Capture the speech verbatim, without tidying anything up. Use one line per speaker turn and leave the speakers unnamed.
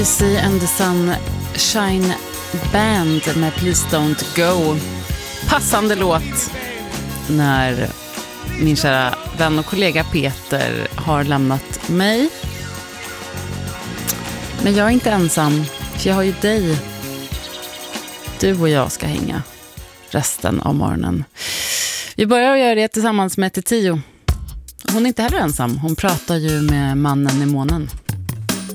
See and the Sunshine Band med Please Don't Go. Passande låt när min kära vän och kollega Peter har lämnat mig. Men jag är inte ensam, för jag har ju dig. Du och jag ska hänga resten av morgonen. Vi börjar göra det tillsammans med Tio. Hon är inte heller ensam, hon pratar ju med mannen i månen.